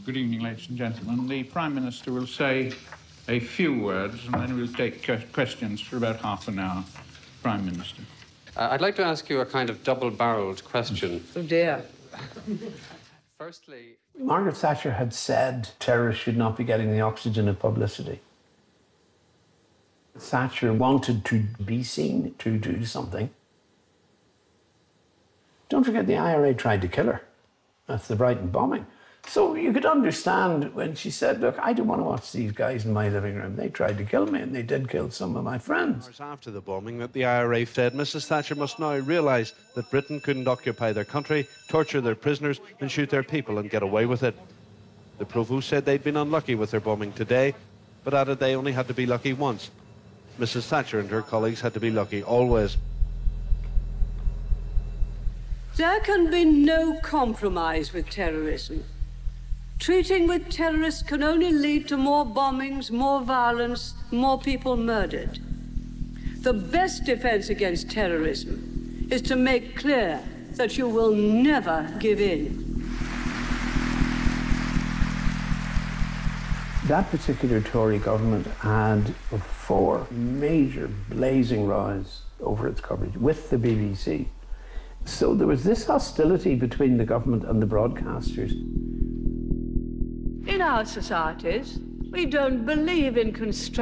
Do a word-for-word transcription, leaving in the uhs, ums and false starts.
Good evening, ladies and gentlemen. The Prime Minister will say a few words and then we'll take questions for about half an hour. Prime Minister. Uh, I'd like to ask you a kind of double-barreled question. Oh, dear. Firstly... Margaret Thatcher had said terrorists should not be getting the oxygen of publicity. Thatcher wanted to be seen to do something. Don't forget the I R A tried to kill her. That's the Brighton bombing. So you could understand when she said, look, I don't want to watch these guys in my living room. They tried to kill me and they did kill some of my friends. After the bombing that the I R A said Missus Thatcher must now realise that Britain couldn't occupy their country, torture their prisoners and shoot their people and get away with it. The Provost said they'd been unlucky with their bombing today, but added they only had to be lucky once. Missus Thatcher and her colleagues had to be lucky always. There can be no compromise with terrorism. Treating with terrorists can only lead to more bombings, more violence, more people murdered. The best defense against terrorism is to make clear that you will never give in. That particular Tory government had four major blazing rows over its coverage with the B B C. So there was this hostility between the government and the broadcasters. In our societies, we don't believe in constraint.